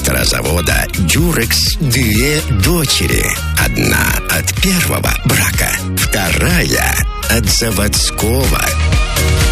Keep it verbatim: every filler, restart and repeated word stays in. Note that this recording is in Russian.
электрозавода «Дюрекс» две дочери. Одна от первого брака, вторая от заводского.